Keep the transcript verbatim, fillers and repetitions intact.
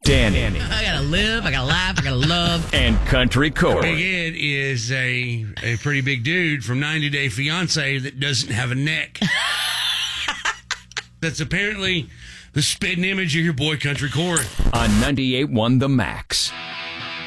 Danny. I gotta live, I gotta laugh, I gotta love. And Country Corey. Big Ed is a, a pretty big dude from ninety Day Fiancé that doesn't have a neck. That's apparently the spitting image of your boy Country Corey. On ninety-eight point one The Max.